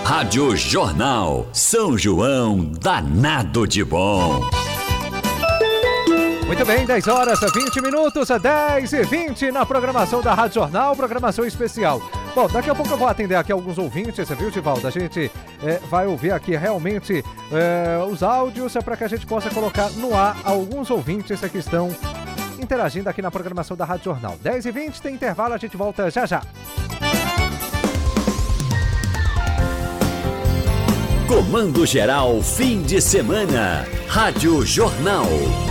Rádio Jornal São João, danado de bom. Muito bem, 10 horas, 20 minutos, 10h20 na programação da Rádio Jornal, programação especial. Bom, daqui a pouco eu vou atender aqui alguns ouvintes, viu, Divaldo? A gente vai ouvir aqui realmente os áudios para que a gente possa colocar no ar alguns ouvintes que estão interagindo aqui na programação da Rádio Jornal. 10h20, tem intervalo, a gente volta já já. Comando Geral, fim de semana. Rádio Jornal.